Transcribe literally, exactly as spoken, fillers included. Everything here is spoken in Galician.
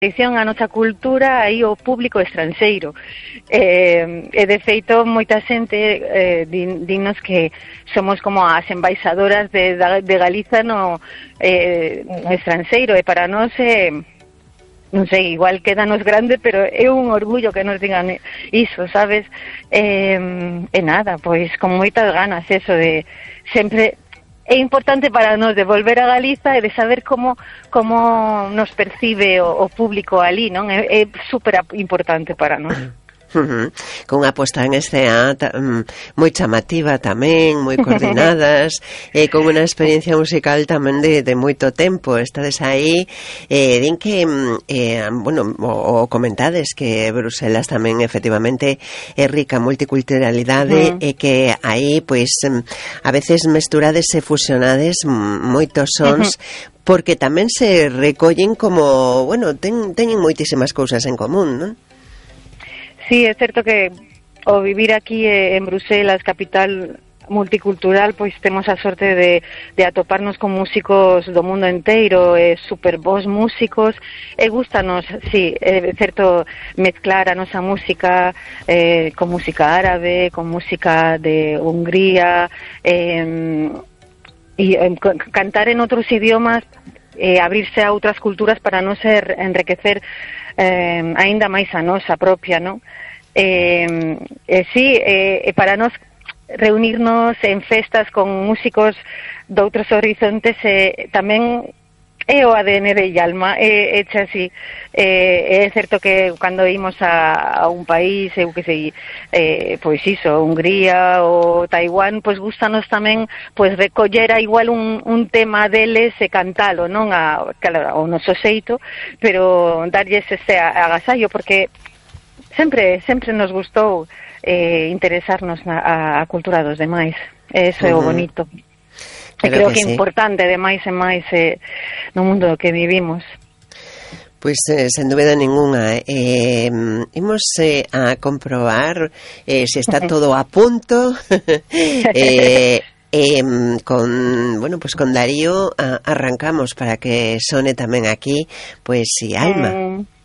tradición, a nosa cultura aí o público estranxeiro. Eh, e de feito moita xente eh, din, dinnos que somos como as embaixadoras de, de Galiza no, eh, no estranxeiro, e para nós eh, non sei, igual quédanos grande, pero é un orgullo que nos digan iso, sabes? Eh, e nada, pois con moitas ganas eso de sempre. É importante para nós de volver a Galiza e de saber como como nos percibe o, o público ali, non? É, é super importante para nós. Uh-huh. Con unha posta en escena um, moi chamativa tamén, moi coordinadas, e eh, con unha experiencia musical tamén de, de moito tempo. Estades aí, eh, din que eh, bueno, o, o comentades que Bruselas tamén efectivamente é rica multiculturalidade, uh-huh. e que aí pois a veces mesturades e fusionades moitos sons, uh-huh. porque tamén se recollen como, bueno, ten, teñen moitísimas cousas en común, non? Sí, é certo que o vivir aquí en Bruselas, capital multicultural, pois temos a sorte de, de atoparnos con músicos do mundo inteiro, e super bons músicos, e gustanos, sí, é certo mezclar a nosa música eh, con música árabe, con música de Hungría, eh, e eh, cantar en outros idiomas, eh, abrirse a outras culturas para non ser enriquecer eh, aínda máis a nosa propia, non? Eh, eh, sí, eh, para nós reunirnos en festas con músicos de outros horizontes eh, tamén é o A D N de Yalma, é, é así. Eh, é certo que cando imos a, a un país, eu que sei, eh, pois iso, Hungría ou Taiwán, pois gustanos tamén pois recoller a igual un, un tema deles e cantalo, non a, claro, o noso xeito, pero darlles ese agasallo, porque sempre sempre nos gustou eh, interesarnos na a, a cultura dos demais. Eso é o bonito. E creo que é importante, de máis e máis, eh, no mundo que vivimos. Pois, eh, sen dúbida ninguna, eh, imos eh, a comprobar eh, se está todo a punto. eh, eh, con, bueno, pues con Darío a, arrancamos para que sone tamén aquí, pois, si Alma. Mm.